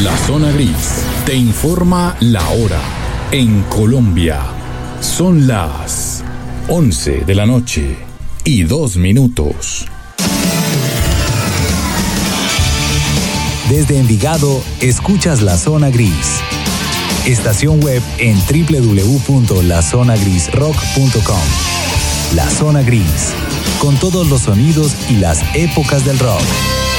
La Zona Gris te informa la hora. En Colombia son las 11 de la noche y 2 minutos. Desde Envigado, escuchas La Zona Gris. Estación web en www.lazonagrisrock.com. La Zona Gris, con todos los sonidos y las épocas del rock.